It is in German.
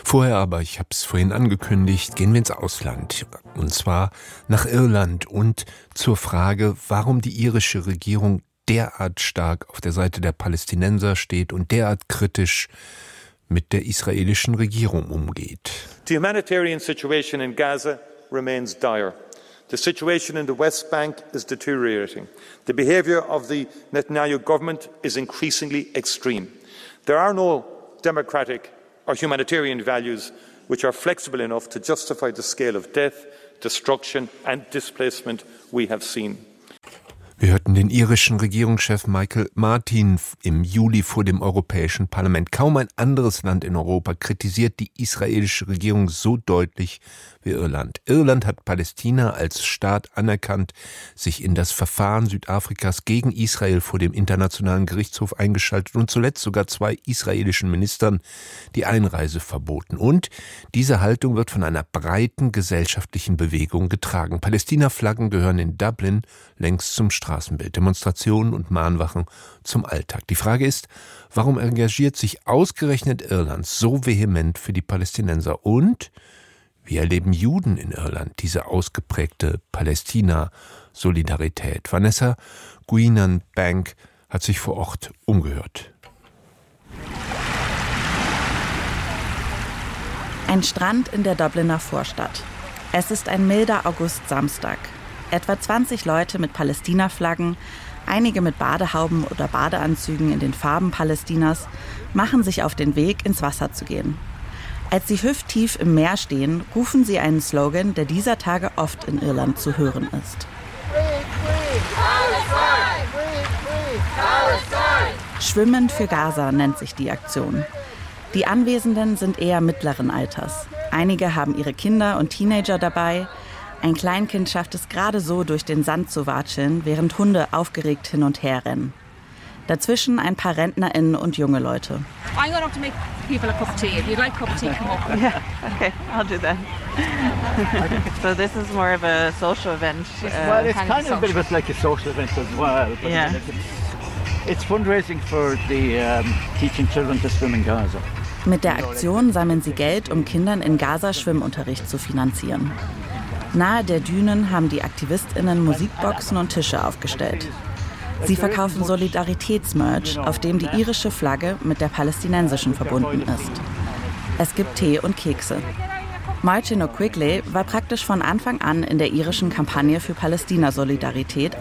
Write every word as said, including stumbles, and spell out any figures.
Vorher aber, ich habe es vorhin angekündigt, gehen wir ins Ausland. Und zwar nach Irland und zur Frage, warum die irische Regierung derart stark auf der Seite der Palästinenser steht und derart kritisch mit der israelischen Regierung umgeht. The humanitarian situation in Gaza remains dire. The situation in the West Bank is deteriorating. The behaviour of the Netanyahu government is increasingly extreme. There are no democratic or humanitarian values which are flexible enough to justify the scale of death, destruction and displacement we have seen. Wir hörten den irischen Regierungschef Michael Martin im Juli vor dem Europäischen Parlament. Kaum ein anderes Land in Europa kritisiert die israelische Regierung so deutlich wie Irland. Irland hat Palästina als Staat anerkannt, sich in das Verfahren Südafrikas gegen Israel vor dem Internationalen Gerichtshof eingeschaltet und zuletzt sogar zwei israelischen Ministern die Einreise verboten. Und diese Haltung wird von einer breiten gesellschaftlichen Bewegung getragen. Palästina-Flaggen gehören in Dublin längst zum Straßenbild. Demonstrationen und Mahnwachen zum Alltag. Die Frage ist, warum engagiert sich ausgerechnet Irland so vehement für die Palästinenser? Und wie erleben Juden in Irland diese ausgeprägte Palästina-Solidarität? Vanessa Guinan-Bank hat sich vor Ort umgehört. Ein Strand in der Dubliner Vorstadt. Es ist ein milder August-Samstag. Etwa zwanzig Leute mit Palästina-Flaggen, einige mit Badehauben oder Badeanzügen in den Farben Palästinas, machen sich auf den Weg, ins Wasser zu gehen. Als sie hüfttief im Meer stehen, rufen sie einen Slogan, der dieser Tage oft in Irland zu hören ist. Schwimmen für Gaza nennt sich die Aktion. Die Anwesenden sind eher mittleren Alters. Einige haben ihre Kinder und Teenager dabei. Ein Kleinkind schafft es gerade so, durch den Sand zu watscheln, während Hunde aufgeregt hin und her rennen. Dazwischen ein paar RentnerInnen und junge Leute. I'm going to make people a cup of tea. If you'd like a cup of tea, come up. Yeah, okay, I'll do that. So this is more of a social event. Uh, well, it's kind of a bit of a, like a social event as well. But yeah. It's, it's fundraising for the um, teaching children to swim in Gaza. Mit der Aktion sammeln sie Geld, um Kindern in Gaza Schwimmunterricht zu finanzieren. Nahe der Dünen haben die AktivistInnen Musikboxen und Tische aufgestellt. Sie verkaufen Solidaritätsmerch, auf dem die irische Flagge mit der palästinensischen verbunden ist. Es gibt Tee und Kekse. Martin O'Quigley war praktisch von Anfang an in der irischen Kampagne für Palästina-Solidarität